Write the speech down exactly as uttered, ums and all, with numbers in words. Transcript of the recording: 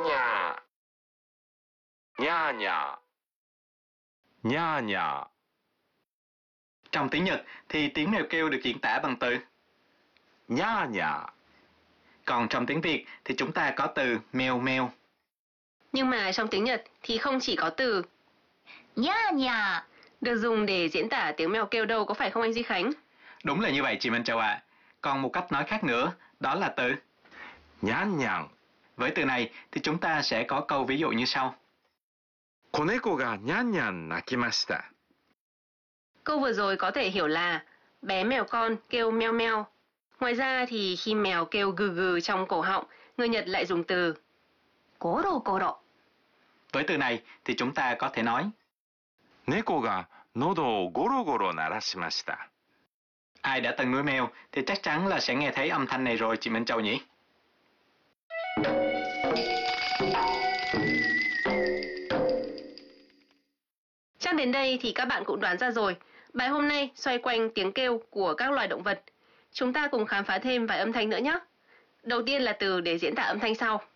nhả. Nhả nhả. Nhả nhả. Trong tiếng Nhật thì tiếng mèo kêu được diễn tả bằng từ nhả nhả. Còn trong tiếng Việt thì chúng ta có từ meo meo. Nhưng mà trong tiếng Nhật thì không chỉ có từ nhả nhả được dùng để diễn tả tiếng mèo kêu đâu, có phải không anh Duy Khánh? Đúng là như vậy chị Minh Châu ạ. À. Còn một cách nói khác nữa, đó là từ nhàn nhàn. Với từ này thì chúng ta sẽ có câu ví dụ như sau. 子猫がにゃんにゃん鳴きました. Câu vừa rồi có thể hiểu là bé mèo con kêu meo meo. Ngoài ra thì khi mèo kêu gừ gừ trong cổ họng, người Nhật lại dùng từ goro goro. Với từ này thì chúng ta có thể nói 猫が喉をゴロゴロ鳴らしました. Ai đã từng nuôi mèo thì chắc chắn là sẽ nghe thấy âm thanh này rồi chị Minh Châu nhỉ? Chắc đến đây thì các bạn cũng đoán ra rồi. Bài hôm nay xoay quanh tiếng kêu của các loài động vật. Chúng ta cùng khám phá thêm vài âm thanh nữa nhé. Đầu tiên là từ để diễn tả âm thanh sau.